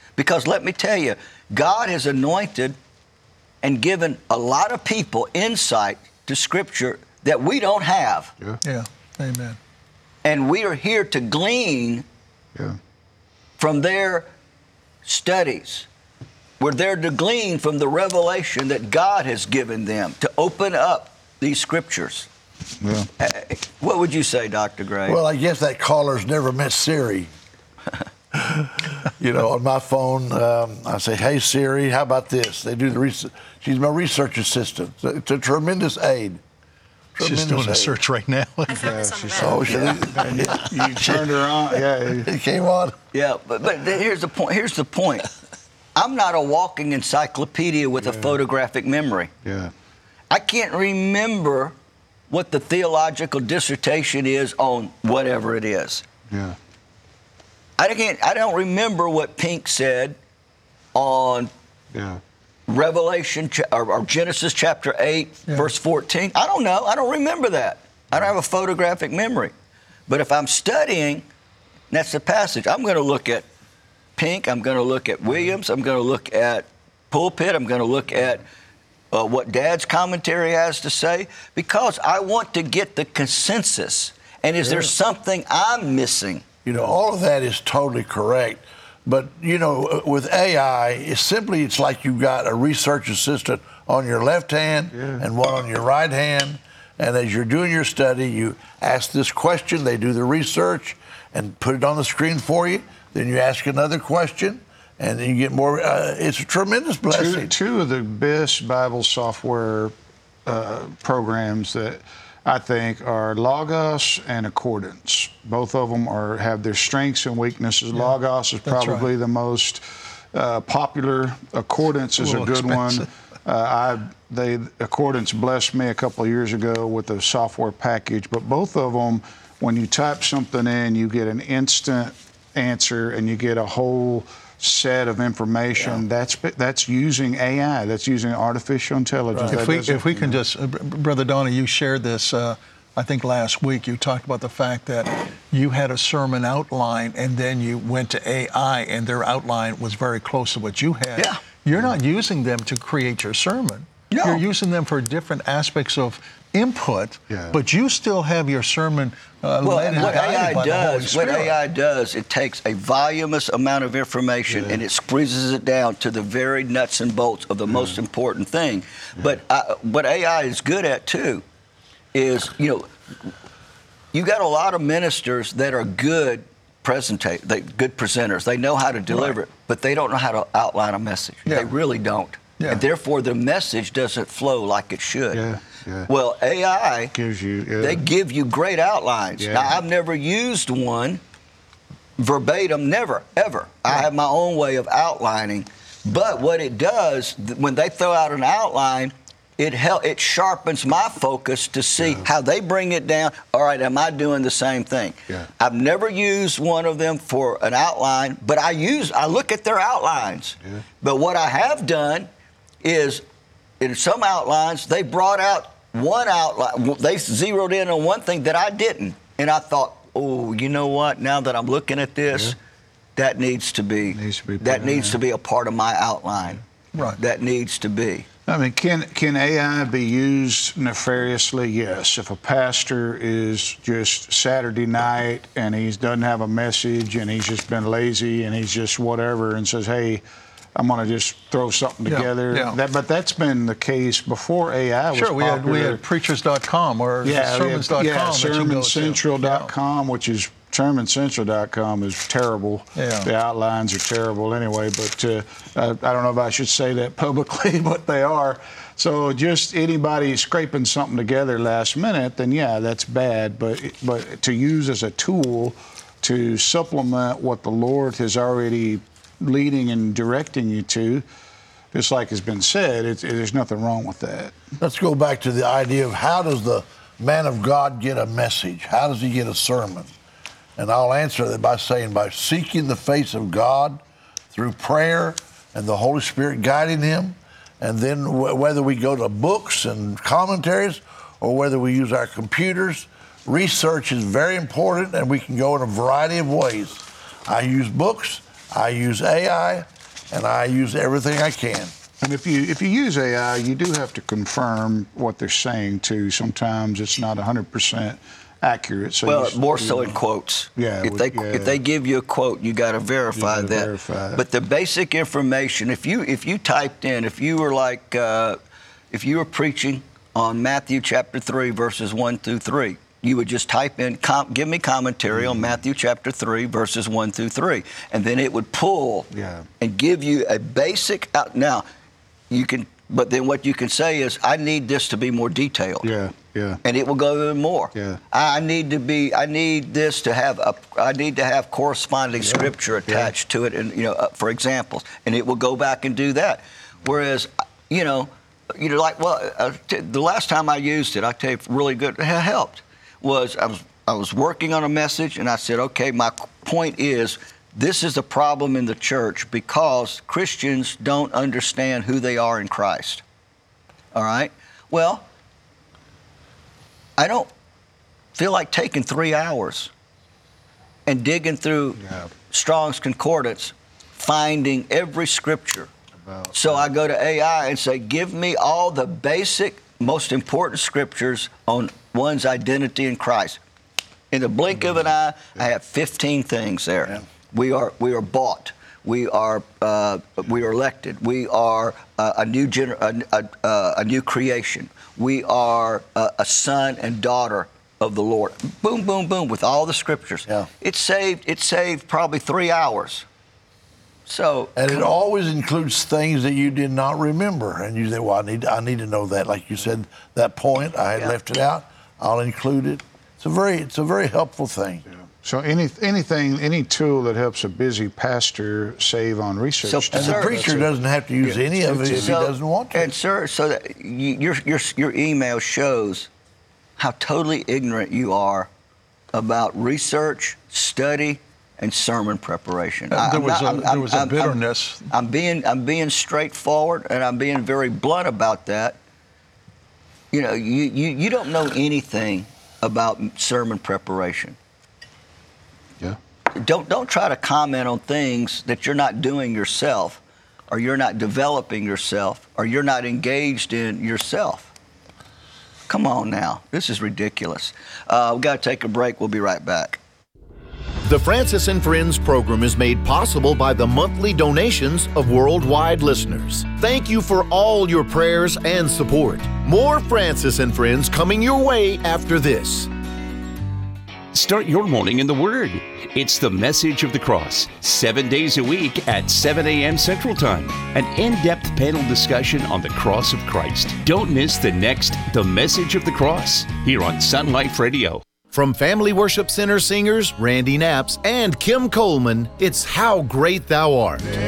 Because let me tell you, God has anointed and given a lot of people insight to Scripture that we don't have. Yeah. Amen. And we are here to glean from their studies. We're there to glean from the revelation that God has given them to open up these Scriptures. Yeah. What would you say, Dr. Gray? Well, I guess that caller's never met Siri. On my phone, I say, "Hey Siri, how about this?" They do the research. She's my research assistant. It's a tremendous aid. She's doing a search right now. You turned her on. Yeah, it came on. Yeah, but here's the point. Here's the point. I'm not a walking encyclopedia with a photographic memory. Yeah. I can't remember what the theological dissertation is on whatever it is. Yeah. I don't remember what Pink said on Revelation or Genesis chapter 8, verse 14. I don't know. I don't remember that. I don't have a photographic memory. But if I'm studying, that's the passage. I'm going to look at Pink. I'm going to look at Williams. I'm going to look at Pulpit. I'm going to look at what Dad's commentary has to say, because I want to get the consensus. And is there something I'm missing? All of that is totally correct. But, with AI, it's like you've got a research assistant on your left hand and one on your right hand. And as you're doing your study, you ask this question, they do the research and put it on the screen for you. Then you ask another question, and then you get more. It's a tremendous blessing. Two of the best Bible software programs that I think are Logos and Accordance. Both of them have their strengths and weaknesses. Logos is probably the most popular. Accordance is a good one. Accordance blessed me a couple of years ago with a software package. But both of them, when you type something in, you get an instant answer and you get a whole set of information. That's using AI. That's using artificial intelligence. If we can just, Brother Donnie, you shared this, I think last week. You talked about the fact that you had a sermon outline and then you went to AI and their outline was very close to what you had. Yeah. You're not using them to create your sermon. No. You're using them for different aspects of input, but you still have your sermon led and guided by the Holy Spirit. What AI does, it takes a voluminous amount of information and it squeezes it down to the very nuts and bolts of the most important thing. But what AI is good at too is, you got a lot of ministers that are good presenters. They know how to deliver it, but they don't know how to outline a message. They really don't. And therefore, the message doesn't flow like it should. Well, AI gives you. They give you great outlines. Now, I've never used one verbatim, never, ever. I have my own way of outlining. But what it does, when they throw out an outline, it sharpens my focus to see how they bring it down. All right, am I doing the same thing? I've never used one of them for an outline, but I look at their outlines. But what I have done is, in some outlines, they brought out one outline. They zeroed in on one thing that I didn't. And I thought, oh, you know what? Now that I'm looking at this, that needs to be a part of my outline. Right. That needs to be. I mean, can AI be used nefariously? Yes. If a pastor is just Saturday night and he doesn't have a message and he's just been lazy and he's just whatever and says, hey, I'm going to just throw something together. But that's been the case before AI was popular. We had preachers.com or sermons.com. Sermoncentral.com, which is sermoncentral.com is terrible. The outlines are terrible anyway, but I don't know if I should say that publicly, but they are. So just anybody scraping something together last minute, then that's bad. But to use as a tool to supplement what the Lord has already leading and directing you to, just like has been said, there's nothing wrong with that. Let's go back to the idea of how does the man of God get a message? How does he get a sermon? And I'll answer that by saying by seeking the face of God through prayer and the Holy Spirit guiding him. And then whether we go to books and commentaries or whether we use our computers, research is very important, and we can go in a variety of ways. I use books. I use AI, and I use everything I can. And if you use AI, you do have to confirm what they're saying too. Sometimes it's not 100% accurate. So well, more so in quotes. Yeah. If they give you a quote, you got to verify that. But the basic information, if you typed in, if you were preaching on Matthew chapter 3 verses 1 through 3, you would just type in, give me commentary on Matthew chapter 3 verses 1 through 3, and then it would pull and give you a basic. Now, you can, but then what you can say is, I need this to be more detailed. Yeah. And it will go even more. Yeah. I need to have corresponding scripture attached to it, and for examples, and it will go back and do that. Whereas, the last time I used it, I tell you, really good, it helped. Was I was working on a message, and I said, okay, my point is, this is a problem in the church because Christians don't understand who they are in Christ. All right? Well, I don't feel like taking 3 hours and digging through Strong's Concordance, finding every scripture. So I go to AI and say, give me all the basic, most important scriptures on one's identity in Christ. In the blink of an eye, I have 15 things there. Yeah. We are bought. We are elected. We are a new creation. We are a son and daughter of the Lord. Boom, boom, boom, with all the scriptures. Yeah. It saved probably 3 hours. And it always includes things that you did not remember, and you say, "Well, I need to know that." Like you said, that point I had left it out. I'll include it. It's a very helpful thing. Yeah. So any tool that helps a busy pastor save on research. And the preacher doesn't have to use any of it if he doesn't want to. And sir, so that your email shows how totally ignorant you are about research, study, and sermon preparation. There was a bitterness. I'm being straightforward, and I'm being very blunt about that. You don't know anything about sermon preparation. Yeah. Don't try to comment on things that you're not doing yourself, or you're not developing yourself, or you're not engaged in yourself. Come on now, this is ridiculous. We've got to take a break. We'll be right back. The Francis and Friends program is made possible by the monthly donations of worldwide listeners. Thank you for all your prayers and support. More Francis and Friends coming your way after this. Start your morning in the Word. It's the Message of the Cross, 7 days a week at 7 a.m. Central Time. An in-depth panel discussion on the cross of Christ. Don't miss the next The Message of the Cross here on Sun Life Radio. From Family Worship Center singers Randy Knaps and Kim Coleman, it's How Great Thou Art.